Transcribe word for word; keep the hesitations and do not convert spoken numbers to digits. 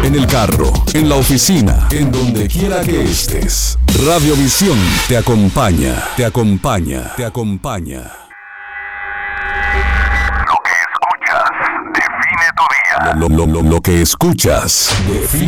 en el carro, en la oficina, en donde quiera que estés. Radiovisión te acompaña, te acompaña, te acompaña. Lo que escuchas define tu día. Lo, lo, lo, lo que escuchas define